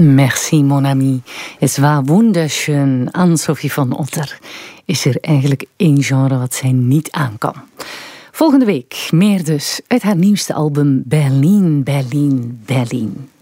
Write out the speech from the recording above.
Merci, mon ami. Het was wunderschön. Anne-Sophie van Otter. Is er eigenlijk één genre wat zij niet aan kan? Volgende week meer dus uit haar nieuwste album Berlin, Berlin, Berlin.